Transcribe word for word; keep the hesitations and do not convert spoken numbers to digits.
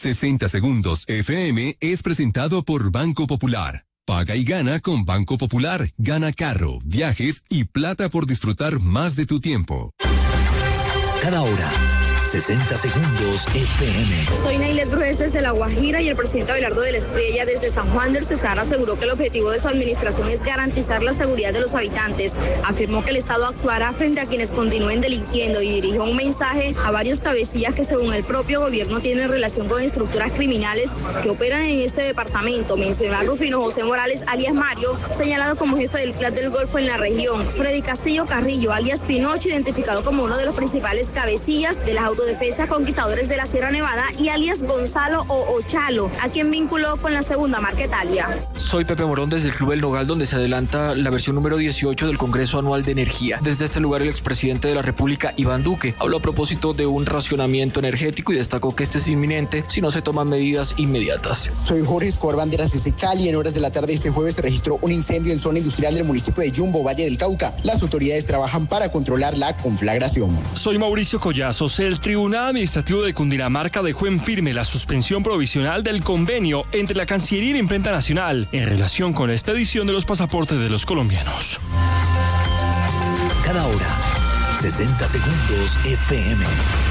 sesenta Segundos F M es presentado por Banco Popular. Paga y gana con Banco Popular. Gana carro, viajes y plata por disfrutar más de tu tiempo. Cada hora, sesenta Segundos F M. Soy Nailet Brujes desde La Guajira y el presidente Abelardo del Espriella desde San Juan del Cesar aseguró que el objetivo de su administración es garantizar la seguridad de los habitantes. Afirmó que el Estado actuará frente a quienes continúen delinquiendo y dirigió un mensaje a varios cabecillas que según el propio gobierno tienen relación con estructuras criminales que operan en este departamento. Mencionó a Rufino José Morales, alias Mario, señalado como jefe del Clan del Golfo en la región. Freddy Castillo Carrillo, alias Pinocho, identificado como uno de los principales cabecillas de las autodefensas Conquistadores de la Sierra Nevada, y alias Gonzalo o Ochalo, a quien vinculó con la segunda Marquetalia. Soy Pepe Morón desde el Club El Nogal, donde se adelanta la versión número dieciocho del Congreso Anual de Energía. Desde este lugar, el expresidente de la República, Iván Duque, habló a propósito de un racionamiento energético y destacó que este es inminente si no se toman medidas inmediatas. Soy Jorge Escobar Banderas desde Cali. En horas de la tarde este jueves se registró un incendio en zona industrial del municipio de Yumbo, Valle del Cauca. Las autoridades trabajan para controlar la conflagración. Soy Mauricio Collazos. El Tribunal Administrativo de Cundinamarca dejó en firme la suspensión provisional del convenio entre la Cancillería y la Imprenta Nacional en relación con la expedición de los pasaportes de los colombianos. Cada hora, sesenta Segundos F M.